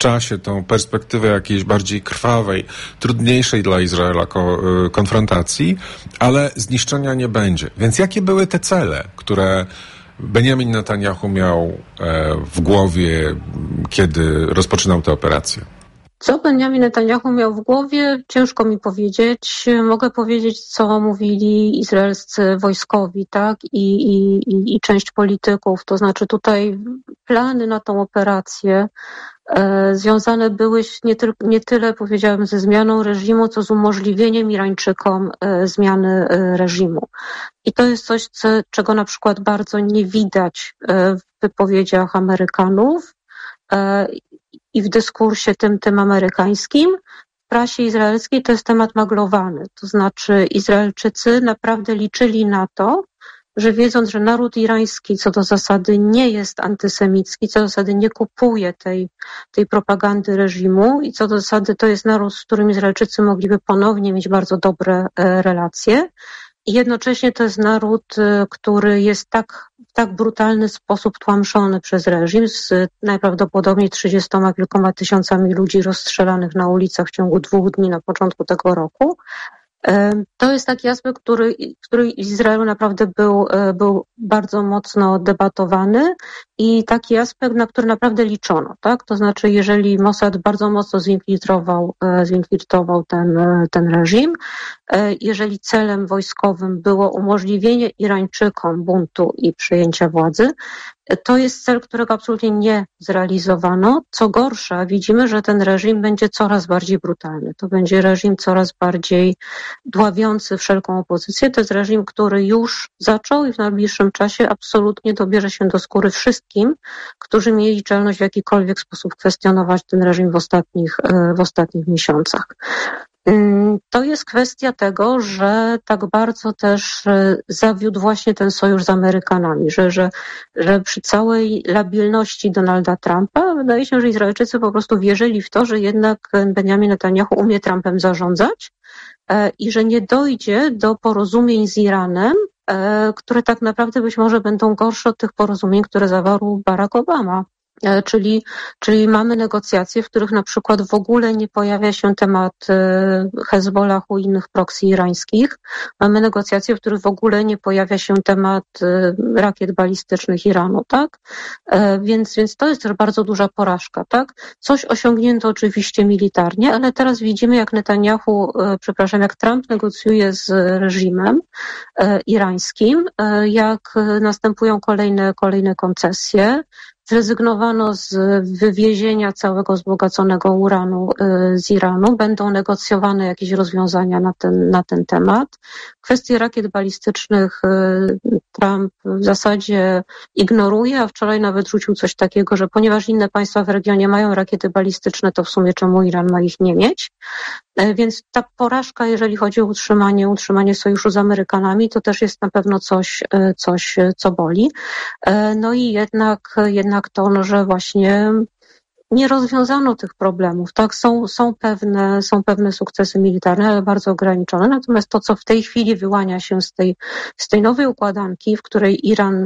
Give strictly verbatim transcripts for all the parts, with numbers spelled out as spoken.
czasie tą perspektywę jakiejś bardziej krwawej, trudniejszej dla Izraela ko- konfrontacji, ale zniszczenia nie będzie. Więc jakie były te cele, które Benjamin Netanyahu miał w głowie, kiedy rozpoczynał tę operację? Co Benjamin Netanyahu miał w głowie, ciężko mi powiedzieć. Mogę powiedzieć, co mówili izraelscy wojskowi, tak, i, i, i, i część polityków. To znaczy tutaj plany na tą operację e, związane były nie, tyl, nie tyle, powiedziałem, ze zmianą reżimu, co z umożliwieniem Irańczykom e, zmiany e, reżimu. I to jest coś, co, czego na przykład bardzo nie widać e, w wypowiedziach Amerykanów e, i w dyskursie tym, tym amerykańskim. W prasie izraelskiej to jest temat maglowany. To znaczy Izraelczycy naprawdę liczyli na to, że wiedząc, że naród irański co do zasady nie jest antysemicki, co do zasady nie kupuje tej, tej propagandy reżimu i co do zasady to jest naród, z którym Izraelczycy mogliby ponownie mieć bardzo dobre e, relacje. I jednocześnie to jest naród, który jest tak, w tak brutalny sposób tłamszony przez reżim, z najprawdopodobniej trzydziestoma kilkoma tysiącami ludzi rozstrzelanych na ulicach w ciągu dwóch dni na początku tego roku. To jest taki aspekt, który, który w Izraelu naprawdę był, był bardzo mocno debatowany i taki aspekt, na który naprawdę liczono, tak? To znaczy, jeżeli Mossad bardzo mocno zinfiltrował, zinfiltrował ten, ten reżim, jeżeli celem wojskowym było umożliwienie Irańczykom buntu i przejęcia władzy, to jest cel, którego absolutnie nie zrealizowano. Co gorsza, widzimy, że ten reżim będzie coraz bardziej brutalny. To będzie reżim coraz bardziej dławiący wszelką opozycję. To jest reżim, który już zaczął i w najbliższym czasie absolutnie dobierze się do skóry wszystkim, którzy mieli czelność w jakikolwiek sposób kwestionować ten reżim w ostatnich, w ostatnich miesiącach. To jest kwestia tego, że tak bardzo też zawiódł właśnie ten sojusz z Amerykanami, że, że, że przy całej labilności Donalda Trumpa wydaje się, że Izraelczycy po prostu wierzyli w to, że jednak Benjamin Netanyahu umie Trumpem zarządzać i że nie dojdzie do porozumień z Iranem, które tak naprawdę być może będą gorsze od tych porozumień, które zawarł Barack Obama. Czyli, czyli mamy negocjacje, w których na przykład w ogóle nie pojawia się temat Hezbollahu i innych proksy irańskich. Mamy negocjacje, w których w ogóle nie pojawia się temat rakiet balistycznych Iranu, tak? Więc, więc to jest też bardzo duża porażka, tak? Coś osiągnięto oczywiście militarnie, ale teraz widzimy, jak Netanyahu, przepraszam, jak Trump negocjuje z reżimem irańskim, jak następują kolejne, kolejne koncesje. Zrezygnowano z wywiezienia całego wzbogaconego uranu z Iranu. Będą negocjowane jakieś rozwiązania na ten, na ten temat. Kwestie rakiet balistycznych Trump w zasadzie ignoruje, a wczoraj nawet rzucił coś takiego, że ponieważ inne państwa w regionie mają rakiety balistyczne, to w sumie czemu Iran ma ich nie mieć? Więc ta porażka, jeżeli chodzi o utrzymanie, utrzymanie sojuszu z Amerykanami, to też jest na pewno coś, coś, co boli. No i jednak, jednak to, no, że właśnie nie rozwiązano tych problemów, tak? Są, są pewne, są pewne sukcesy militarne, ale bardzo ograniczone. Natomiast to, co w tej chwili wyłania się z tej, z tej nowej układanki, w której Iran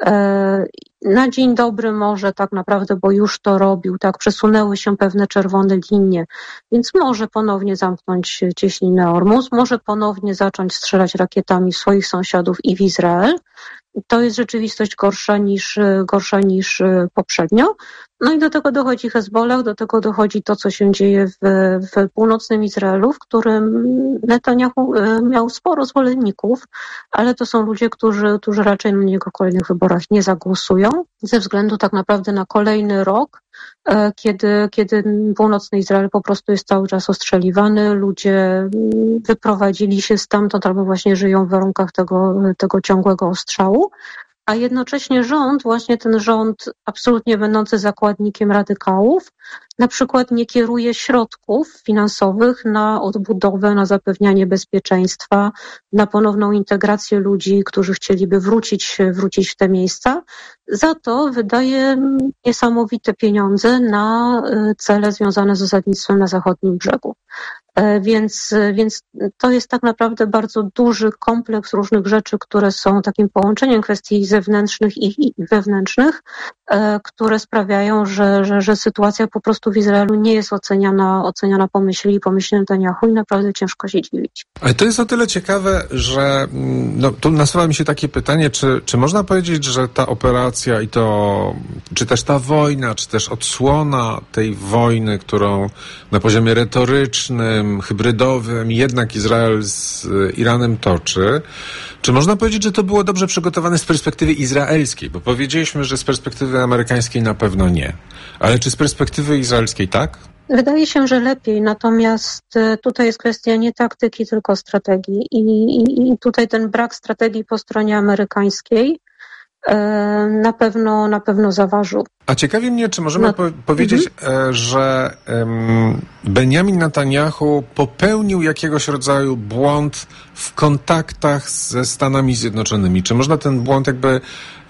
e, na dzień dobry może tak naprawdę, bo już to robił, tak? Przesunęły się pewne czerwone linie, więc może ponownie zamknąć cieśninę Ormus, może ponownie zacząć strzelać rakietami w swoich sąsiadów i w Izrael. To jest rzeczywistość gorsza niż, gorsza niż poprzednio. No i do tego dochodzi Hezbollah, do tego dochodzi to, co się dzieje w, w północnym Izraelu, w którym Netanyahu miał sporo zwolenników, ale to są ludzie, którzy, którzy raczej na niego w kolejnych wyborach nie zagłosują, ze względu tak naprawdę na kolejny rok, kiedy, kiedy północny Izrael po prostu jest cały czas ostrzeliwany, ludzie wyprowadzili się stamtąd albo właśnie żyją w warunkach tego, tego ciągłego ostrzału. A jednocześnie rząd, właśnie ten rząd absolutnie będący zakładnikiem radykałów, na przykład nie kieruje środków finansowych na odbudowę, na zapewnianie bezpieczeństwa, na ponowną integrację ludzi, którzy chcieliby wrócić, wrócić w te miejsca. Za to wydaje niesamowite pieniądze na cele związane z osadnictwem na zachodnim brzegu. Więc, więc to jest tak naprawdę bardzo duży kompleks różnych rzeczy, które są takim połączeniem kwestii zewnętrznych i wewnętrznych, które sprawiają, że, że, że sytuacja po prostu w Izraelu nie jest oceniana, oceniana po myśli i pomyśle Netanyahu i naprawdę ciężko się dziwić. Ale to jest o tyle ciekawe, że no, tu nasuwa mi się takie pytanie, czy, czy można powiedzieć, że ta operacja i to, czy też ta wojna, czy też odsłona tej wojny, którą na poziomie retorycznym, hybrydowym jednak Izrael z Iranem toczy, czy można powiedzieć, że to było dobrze przygotowane z perspektywy izraelskiej? Bo powiedzieliśmy, że z perspektywy amerykańskiej na pewno nie. Ale czy z perspektywy izraelskiej tak? Wydaje się, że lepiej, natomiast tutaj jest kwestia nie taktyki, tylko strategii. I, i, i tutaj ten brak strategii po stronie amerykańskiej na pewno, na pewno zaważył. A ciekawi mnie, czy możemy no. po- powiedzieć, mhm. e, że um, Benjamin Netanyahu popełnił jakiegoś rodzaju błąd w kontaktach ze Stanami Zjednoczonymi. Czy można ten błąd jakby e,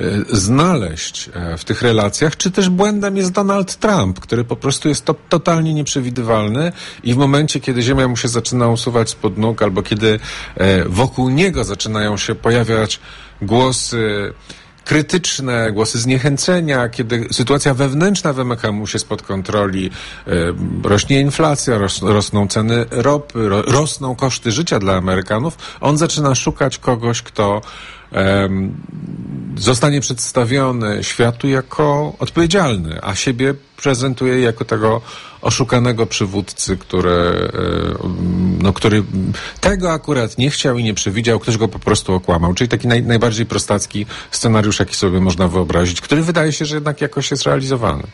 znaleźć e, w tych relacjach, czy też błędem jest Donald Trump, który po prostu jest to, totalnie nieprzewidywalny i w momencie, kiedy ziemia mu się zaczyna usuwać spod nóg, albo kiedy e, wokół niego zaczynają się pojawiać głosy krytyczne, głosy zniechęcenia, kiedy sytuacja wewnętrzna wymyka mu się spod kontroli, e, rośnie inflacja, ros, rosną ceny ropy, ro, rosną koszty życia dla Amerykanów, on zaczyna szukać kogoś, kto e, zostanie przedstawiony światu jako odpowiedzialny, a siebie prezentuje jako tego oszukanego przywódcy, który, no, który tego akurat nie chciał i nie przewidział, ktoś go po prostu okłamał. Czyli taki naj, najbardziej prostacki scenariusz, jaki sobie można wyobrazić, który wydaje się, że jednak jakoś jest realizowany.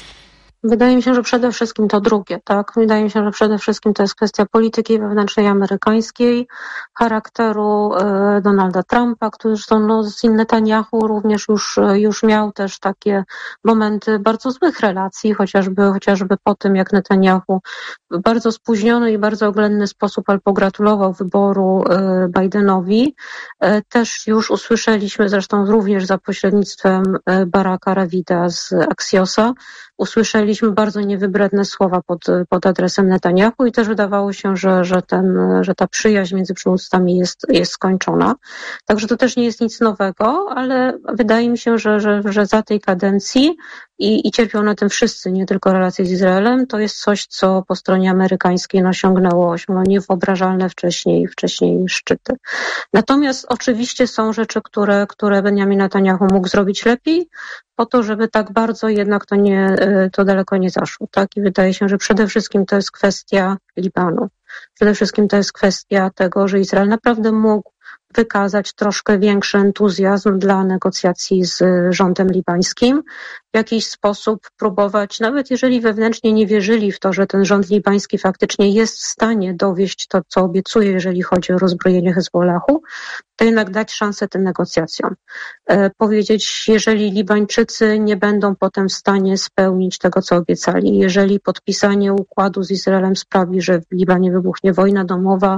Wydaje mi się, że przede wszystkim to drugie, tak? Wydaje mi się, że przede wszystkim to jest kwestia polityki wewnętrznej amerykańskiej, charakteru e, Donalda Trumpa, który zresztą no, z Netanyahu również już, już miał też takie momenty bardzo złych relacji, chociażby, chociażby po tym, jak Netanyahu w bardzo spóźniony i bardzo oględny sposób ale pogratulował wyboru e, Bidenowi. E, też już usłyszeliśmy, zresztą również za pośrednictwem e, Baracka Ravida z Axiosa, usłyszeliśmy bardzo niewybredne słowa pod, pod adresem Netanyahu i też wydawało się, że, że, ten, że ta przyjaźń między przywódcami jest, jest skończona. Także to też nie jest nic nowego, ale wydaje mi się, że, że, że za tej kadencji i, i cierpią na tym wszyscy, nie tylko relacje z Izraelem, to jest coś, co po stronie amerykańskiej osiągnęło, osiągnęło niewyobrażalne wcześniej, wcześniej szczyty. Natomiast oczywiście są rzeczy, które, które Benjamin Netanyahu mógł zrobić lepiej, po to, żeby tak bardzo jednak to nie, to daleko nie zaszło, tak? I wydaje się, że przede wszystkim to jest kwestia Libanu. Przede wszystkim to jest kwestia tego, że Izrael naprawdę mógł wykazać troszkę większy entuzjazm dla negocjacji z rządem libańskim, w jakiś sposób próbować, nawet jeżeli wewnętrznie nie wierzyli w to, że ten rząd libański faktycznie jest w stanie dowieść to, co obiecuje, jeżeli chodzi o rozbrojenie Hezbollahu, to jednak dać szansę tym negocjacjom. E, powiedzieć, jeżeli Libańczycy nie będą potem w stanie spełnić tego, co obiecali, jeżeli podpisanie układu z Izraelem sprawi, że w Libanie wybuchnie wojna domowa,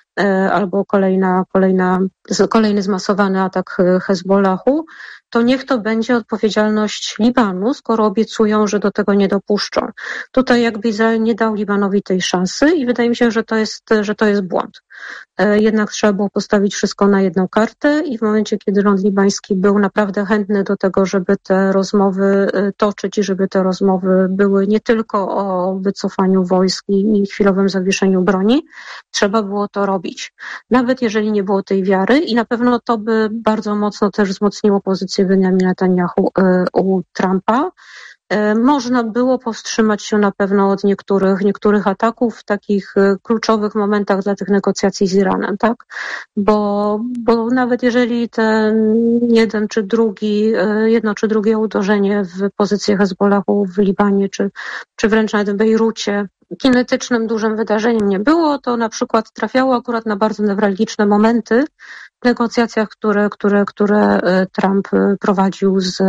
albo kolejna, kolejna, kolejny zmasowany atak Hezbollahu, to niech to będzie odpowiedzialność Libanu, skoro obiecują, że do tego nie dopuszczą. Tutaj jakby Izrael nie dał Libanowi tej szansy i wydaje mi się, że to jest, że to jest błąd. Jednak trzeba było postawić wszystko na jedną kartę i w momencie, kiedy rząd libański był naprawdę chętny do tego, żeby te rozmowy toczyć i żeby te rozmowy były nie tylko o wycofaniu wojsk i chwilowym zawieszeniu broni, trzeba było to robić. Nawet jeżeli nie było tej wiary i na pewno to by bardzo mocno też wzmocniło pozycję Benjamina Netanyahu u Trumpa. Można było powstrzymać się na pewno od niektórych, niektórych ataków w takich kluczowych momentach dla tych negocjacji z Iranem, tak? Bo, bo nawet jeżeli ten jeden czy drugi, jedno czy drugie uderzenie w pozycję Hezbollahu w Libanie, czy, czy wręcz nawet w Bejrucie kinetycznym, dużym wydarzeniem nie było, to na przykład trafiało akurat na bardzo newralgiczne momenty w negocjacjach, które, które, które Trump prowadził z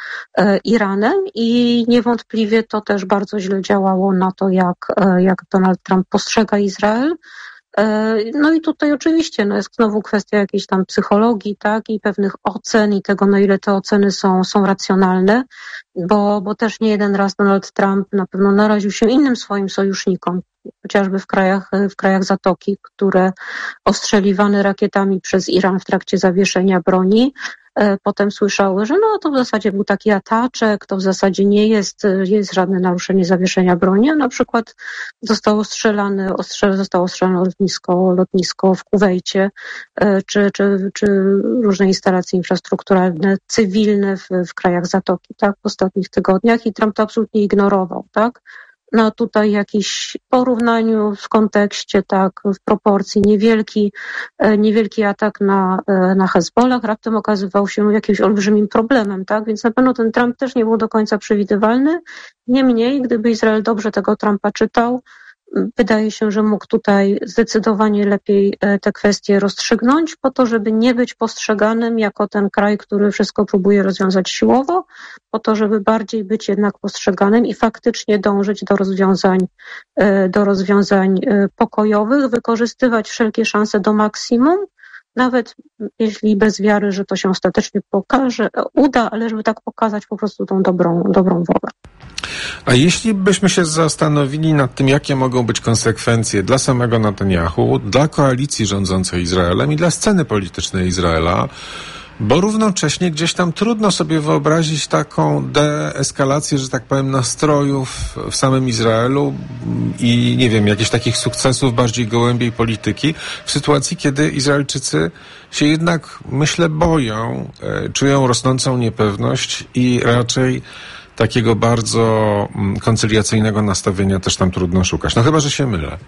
Iranem i niewątpliwie to też bardzo źle działało na to, jak, jak Donald Trump postrzega Izrael No i tutaj oczywiście no jest znowu kwestia jakiejś tam psychologii, tak, i pewnych ocen i tego, na ile te oceny są, są racjonalne, bo, bo też nie jeden raz Donald Trump na pewno naraził się innym swoim sojusznikom, chociażby w krajach, w krajach Zatoki, które ostrzeliwane rakietami przez Iran w trakcie zawieszenia broni, potem słyszały, że no to w zasadzie był taki ataczek, to w zasadzie nie jest, jest żadne naruszenie zawieszenia broni, a na przykład zostało strzelane, ostrzel, zostało ostrzelane lotnisko, lotnisko w Kuwejcie, czy, czy, czy różne instalacje infrastrukturalne, cywilne w, w krajach Zatoki, tak, w ostatnich tygodniach i Trump to absolutnie ignorował, tak. No tutaj jakiś porównaniu w kontekście, tak, w proporcji niewielki, niewielki atak na, na Hezbollah raptem okazywał się jakimś olbrzymim problemem, tak, więc na pewno ten Trump też nie był do końca przewidywalny. Niemniej, gdyby Izrael dobrze tego Trumpa czytał, wydaje się, że mógł tutaj zdecydowanie lepiej te kwestie rozstrzygnąć po to, żeby nie być postrzeganym jako ten kraj, który wszystko próbuje rozwiązać siłowo, po to, żeby bardziej być jednak postrzeganym i faktycznie dążyć do rozwiązań, do rozwiązań pokojowych, wykorzystywać wszelkie szanse do maksimum, nawet jeśli bez wiary, że to się ostatecznie pokaże, uda, ale żeby tak pokazać po prostu tą dobrą, dobrą wolę. A jeśli byśmy się zastanowili nad tym, jakie mogą być konsekwencje dla samego Netanyahu, dla koalicji rządzącej Izraelem i dla sceny politycznej Izraela, bo równocześnie gdzieś tam trudno sobie wyobrazić taką deeskalację, że tak powiem, nastrojów w samym Izraelu i nie wiem, jakichś takich sukcesów bardziej gołębiej polityki w sytuacji, kiedy Izraelczycy się jednak, myślę, boją, czują rosnącą niepewność i raczej takiego bardzo koncyliacyjnego nastawienia też tam trudno szukać. No chyba, że się mylę.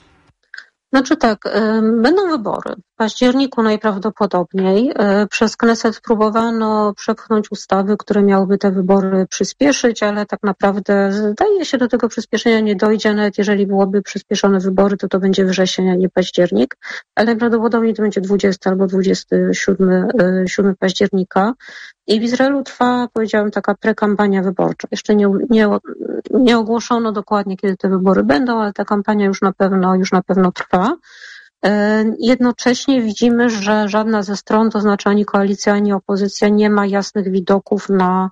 Znaczy tak, będą wybory. W październiku najprawdopodobniej. Przez Kneset próbowano przepchnąć ustawy, które miałyby te wybory przyspieszyć, ale tak naprawdę zdaje się, do tego przyspieszenia nie dojdzie. Nawet jeżeli byłoby przyspieszone wybory, to to będzie wrzesień, a nie październik. Ale najprawdopodobniej to będzie dwudziestego albo dwudziestego siódmego października. I w Izraelu trwa, powiedziałam, taka prekampania wyborcza. Jeszcze nie, nie, nie ogłoszono dokładnie, kiedy te wybory będą, ale ta kampania już na pewno, już na pewno trwa. Jednocześnie widzimy, że żadna ze stron, to znaczy ani koalicja, ani opozycja, nie ma jasnych widoków na,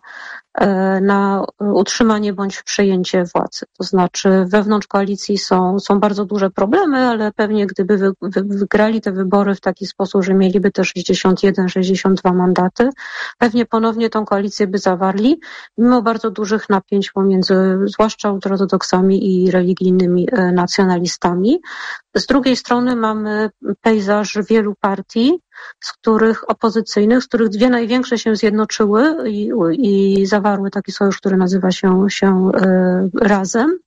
na utrzymanie bądź przejęcie władzy. To znaczy wewnątrz koalicji są, są bardzo duże problemy, ale pewnie gdyby wy, wy, wygrali te wybory w taki sposób, że mieliby te sześćdziesiąt jeden, sześćdziesiąt dwa mandaty, pewnie ponownie tą koalicję by zawarli, mimo bardzo dużych napięć pomiędzy zwłaszcza ultraortodoksami i religijnymi nacjonalistami. Z drugiej strony mamy pejzaż wielu partii, z których opozycyjnych, z których dwie największe się zjednoczyły i, i zawarły taki sojusz, który nazywa się, się y, Razem.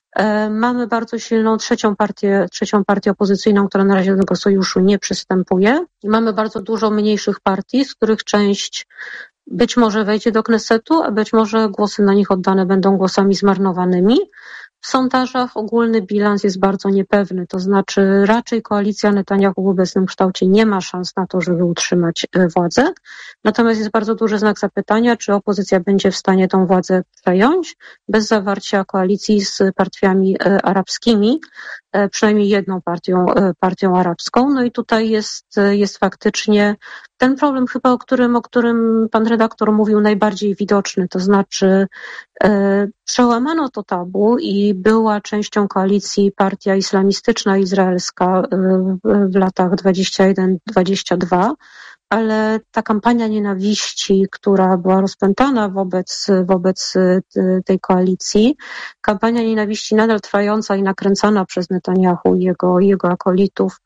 Y, mamy bardzo silną trzecią partię, trzecią partię opozycyjną, która na razie do tego sojuszu nie przystępuje. I mamy bardzo dużo mniejszych partii, z których część być może wejdzie do Knesetu, a być może głosy na nich oddane będą głosami zmarnowanymi. W sondażach ogólny bilans jest bardzo niepewny, to znaczy raczej koalicja Netanyahu w obecnym kształcie nie ma szans na to, żeby utrzymać władzę. Natomiast jest bardzo duży znak zapytania, czy opozycja będzie w stanie tą władzę przejąć bez zawarcia koalicji z partiami arabskimi, przynajmniej jedną partią, partią arabską. No i tutaj jest, jest faktycznie ten problem chyba, o którym, o którym pan redaktor mówił, najbardziej widoczny, to znaczy e, przełamano to tabu i była częścią koalicji partia islamistyczna izraelska e, w latach dwudziestym pierwszym dwudziestym drugim, ale ta kampania nienawiści, która była rozpętana wobec, wobec tej koalicji, kampania nienawiści nadal trwająca i nakręcana przez Netanyahu i jego, jego akolitów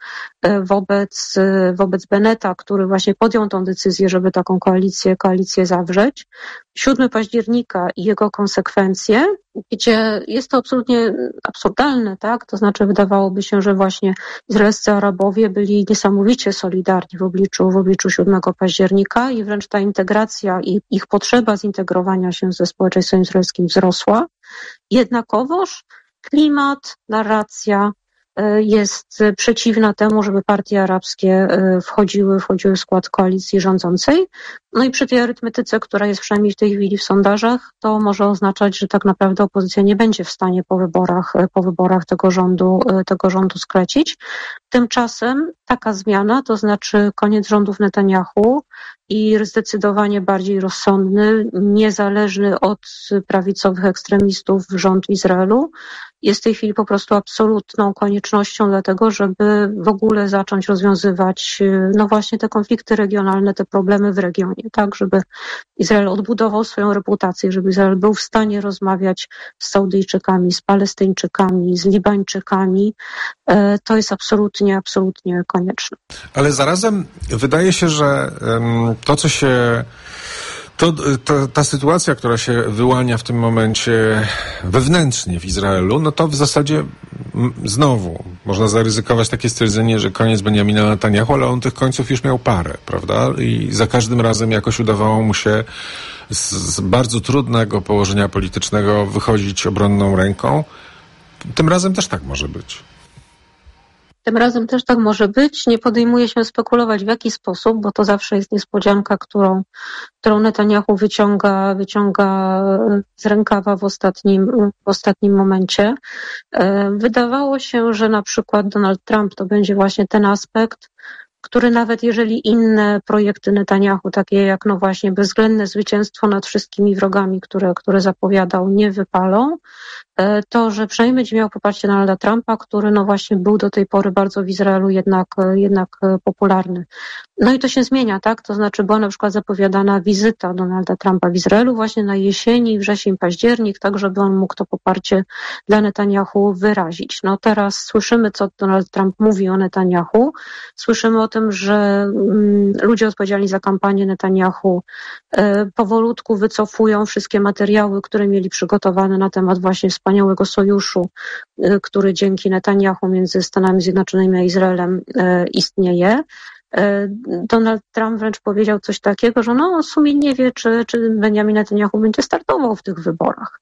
wobec, wobec Benneta, który właśnie podjął tą decyzję, żeby taką koalicję, koalicję zawrzeć. siódmego października i jego konsekwencje, gdzie jest to absolutnie absurdalne, tak? To znaczy wydawałoby się, że właśnie izraelscy Arabowie byli niesamowicie solidarni w obliczu, w obliczu siódmego października i wręcz ta integracja i ich potrzeba zintegrowania się ze społeczeństwem izraelskim wzrosła. Jednakowoż klimat, narracja jest przeciwna temu, żeby partie arabskie wchodziły, wchodziły w skład koalicji rządzącej. No i przy tej arytmetyce, która jest przynajmniej w tej chwili w sondażach, to może oznaczać, że tak naprawdę opozycja nie będzie w stanie po wyborach, po wyborach tego rządu, tego rządu skręcić. Tymczasem taka zmiana, to znaczy koniec rządów Netanyahu i zdecydowanie bardziej rozsądny, niezależny od prawicowych ekstremistów rząd Izraelu, jest w tej chwili po prostu absolutną koniecznością dlatego, żeby w ogóle zacząć rozwiązywać no właśnie te konflikty regionalne, te problemy w regionie, tak, żeby Izrael odbudował swoją reputację, żeby Izrael był w stanie rozmawiać z Saudyjczykami, z Palestyńczykami, z Libańczykami. To jest absolutnie, absolutnie konieczne. Ale zarazem wydaje się, że to, co się To, to ta sytuacja, która się wyłania w tym momencie wewnętrznie w Izraelu, no to w zasadzie m, znowu można zaryzykować takie stwierdzenie, że koniec Benjamina Netanyahu, ale on tych końców już miał parę, prawda? I za każdym razem jakoś udawało mu się z, z bardzo trudnego położenia politycznego wychodzić obronną ręką. Tym razem też tak może być. Tym razem też tak może być. Nie podejmuję się spekulować w jaki sposób, bo to zawsze jest niespodzianka, którą, którą Netanyahu wyciąga, wyciąga z rękawa w ostatnim, w ostatnim momencie. Wydawało się, że na przykład Donald Trump to będzie właśnie ten aspekt, który nawet jeżeli inne projekty Netanyahu, takie jak no właśnie bezwzględne zwycięstwo nad wszystkimi wrogami, które, które zapowiadał, nie wypalą, to, że przynajmniej będzie miał poparcie Donalda Trumpa, który no właśnie był do tej pory bardzo w Izraelu jednak, jednak popularny. No i to się zmienia, tak? To znaczy była na przykład zapowiadana wizyta Donalda Trumpa w Izraelu właśnie na jesieni, wrzesień, październik, tak żeby on mógł to poparcie dla Netanyahu wyrazić. No teraz słyszymy, co Donald Trump mówi o Netanyahu. Słyszymy o tym, że mm, ludzie odpowiedzialni za kampanię Netanyahu e, powolutku wycofują wszystkie materiały, które mieli przygotowane na temat właśnie wspaniałego sojuszu, e, który dzięki Netanyahu między Stanami Zjednoczonymi a Izraelem e, istnieje. Donald Trump wręcz powiedział coś takiego, że no w sumie nie wie, czy, czy Benjamin Netanyahu będzie startował w tych wyborach.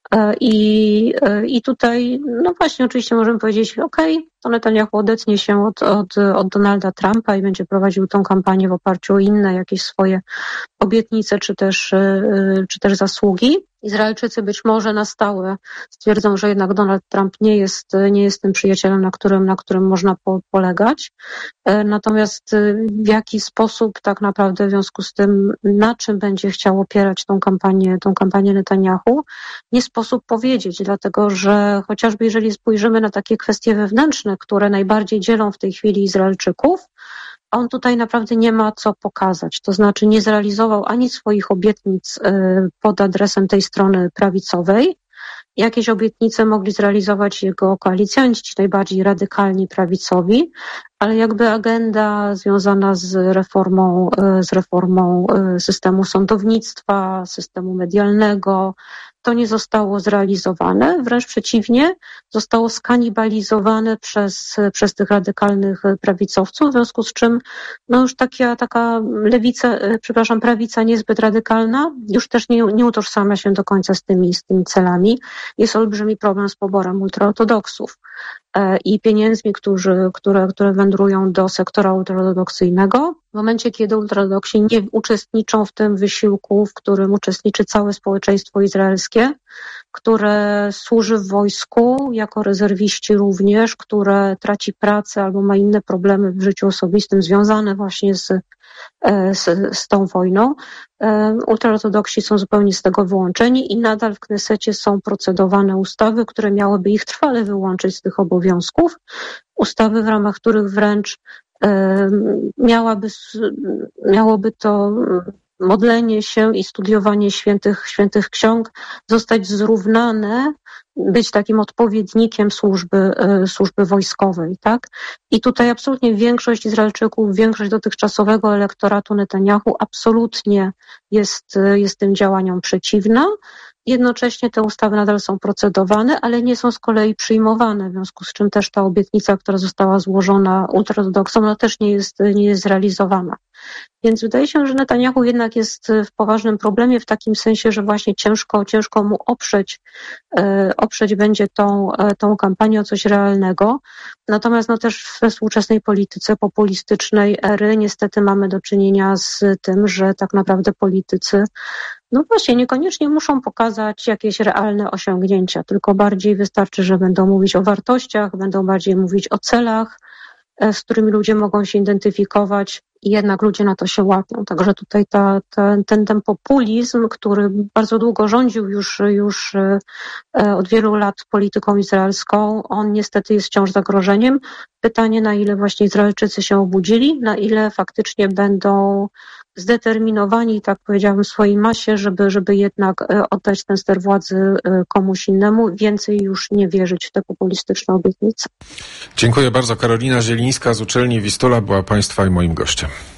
I, i tutaj, no właśnie, oczywiście możemy powiedzieć, okej, okay, to Netanyahu odetnie się od, od, od Donalda Trumpa i będzie prowadził tą kampanię w oparciu o inne jakieś swoje obietnice, czy też, czy też zasługi. Izraelczycy być może na stałe stwierdzą, że jednak Donald Trump nie jest, nie jest tym przyjacielem, na którym, na którym można po, polegać. Natomiast w jaki sposób tak naprawdę w związku z tym, na czym będzie chciał opierać tą kampanię, tą kampanię Netanyahu, nie sposób powiedzieć, dlatego że chociażby jeżeli spojrzymy na takie kwestie wewnętrzne, które najbardziej dzielą w tej chwili Izraelczyków, on tutaj naprawdę nie ma co pokazać, to znaczy nie zrealizował ani swoich obietnic pod adresem tej strony prawicowej. Jakieś obietnice mogli zrealizować jego koalicjanci, ci najbardziej radykalni prawicowi, ale jakby agenda związana z reformą, z reformą systemu sądownictwa, systemu medialnego, to nie zostało zrealizowane, wręcz przeciwnie, zostało skanibalizowane przez, przez tych radykalnych prawicowców, w związku z czym no już taka, taka lewica, przepraszam, prawica niezbyt radykalna już też nie, nie utożsamia się do końca z tymi, z tymi celami. Jest olbrzymi problem z poborem ultraortodoksów i pieniędzmi, którzy, które, które wędrują do sektora ultraortodoksyjnego. W momencie, kiedy ultraortodoksi nie uczestniczą w tym wysiłku, w którym uczestniczy całe społeczeństwo izraelskie, które służy w wojsku jako rezerwiści również, które traci pracę albo ma inne problemy w życiu osobistym związane właśnie z, z, z tą wojną. Ultraortodoksi są zupełnie z tego wyłączeni i nadal w Knesecie są procedowane ustawy, które miałyby ich trwale wyłączyć z tych obowiązków. Ustawy, w ramach których wręcz miałaby, miałoby to modlenie się i studiowanie świętych, świętych ksiąg zostać zrównane, być takim odpowiednikiem służby, służby wojskowej, tak? I tutaj absolutnie większość Izraelczyków, większość dotychczasowego elektoratu Netanyahu absolutnie jest, jest tym działaniom przeciwna. Jednocześnie te ustawy nadal są procedowane, ale nie są z kolei przyjmowane, w związku z czym też ta obietnica, która została złożona ultraortodoksom, no też nie jest, nie jest zrealizowana. Więc wydaje się, że Netanyahu jednak jest w poważnym problemie w takim sensie, że właśnie ciężko, ciężko mu oprzeć, oprzeć będzie tą, tą kampanię o coś realnego. Natomiast no też we współczesnej polityce populistycznej ery niestety mamy do czynienia z tym, że tak naprawdę politycy no właśnie, niekoniecznie muszą pokazać jakieś realne osiągnięcia, tylko bardziej wystarczy, że będą mówić o wartościach, będą bardziej mówić o celach, z którymi ludzie mogą się identyfikować i jednak ludzie na to się łapią. Także tutaj ta, ta, ten, ten populizm, który bardzo długo rządził już, już od wielu lat polityką izraelską, on niestety jest wciąż zagrożeniem. Pytanie, na ile właśnie Izraelczycy się obudzili, na ile faktycznie będą zdeterminowani, tak powiedziałabym, w swojej masie, żeby, żeby jednak oddać ten ster władzy komuś innemu, więcej już nie wierzyć w te populistyczne obietnice. Dziękuję bardzo. Karolina Zielińska z uczelni Wistula była Państwa i moim gościem.